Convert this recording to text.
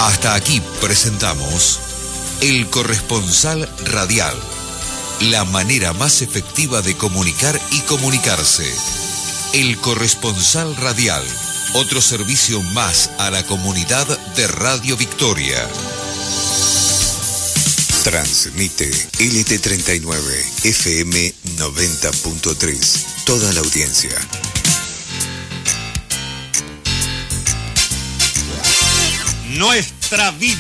Hasta aquí presentamos El Corresponsal Radial, la manera más efectiva de comunicar y comunicarse. El Corresponsal Radial, otro servicio más a la comunidad de Radio Victoria. Transmite LT39 FM 90.3, toda la audiencia. Nuestra vida.